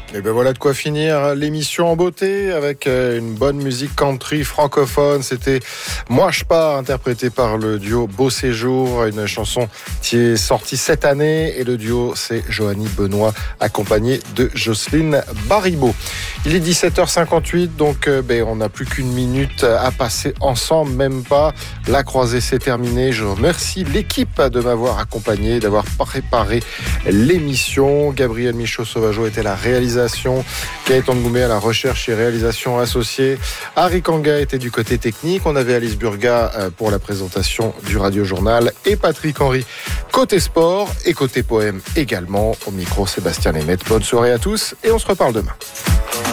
Et ben voilà de quoi finir l'émission en beauté avec une bonne musique country francophone. C'était Moi je pars, interprété par le duo Beau Séjour, une chanson qui est sortie cette année, et le duo c'est Joanie Benoît accompagné de Jocelyne Baribeau. Il est 17h58, donc on n'a plus qu'une minute à passer ensemble, même pas. La croisée c'est terminé. Je remercie l'équipe de m'avoir accompagné, d'avoir préparé l'émission. Gabriel Michaud-Sauvageau était la réalisation. Gaëtan Goumé à la recherche et réalisation associée. Harry Kanga était du côté technique. On avait Alice Burga pour la présentation du Radio Journal et Patrick Henry côté sport et côté poème également. Au micro, Sébastien Lemaitre. Bonne soirée à tous et on se reparle demain.